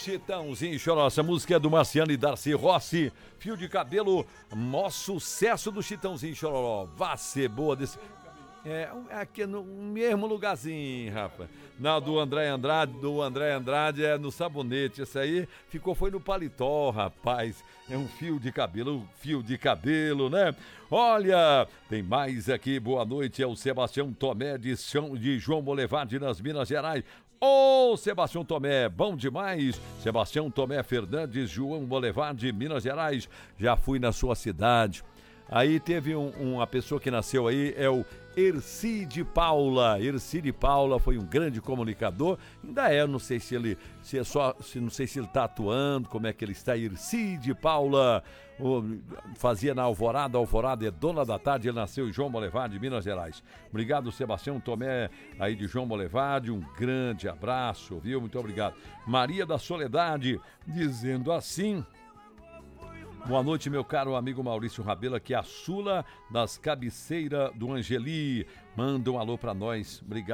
Chitãozinho Chororó, essa música é do Marciano e Darcy Rossi. Fio de cabelo, maior sucesso do Chitãozinho Chororó. Vai ser boa desse... aqui no mesmo lugarzinho, rapaz. Não, do André Andrade é no sabonete. Esse aí foi no paletó, rapaz. É um fio de cabelo, né? Olha, tem mais aqui, boa noite, é o Sebastião Tomé de João Molevade, nas Minas Gerais. Ô, Sebastião Tomé, bom demais. Sebastião Tomé Fernandes, João Molevade, Minas Gerais. Já fui na sua cidade. Aí teve uma pessoa que nasceu aí, é o Ercide Paula. Ercide Paula foi um grande comunicador. Ainda não sei se ele está atuando, como é que ele está. Ercide Paula fazia na Alvorada é dona da tarde, ele nasceu em João Molevade, Minas Gerais. Obrigado, Sebastião Tomé, aí de João Molevade, um grande abraço, viu? Muito obrigado. Maria da Soledade, dizendo assim: boa noite, meu caro amigo Maurício Rabelo, aqui é a Sula das Cabeceiras do Angeli. Manda um alô pra nós. Obrigado.